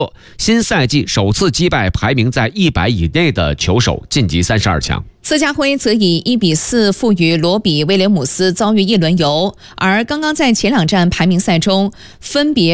新赛季首次击败排名在100以内的球手，晋级32强。 斯嘉辉则以1-4负于罗比威廉姆斯，遭遇一轮游。而刚刚在前2站排名赛中分别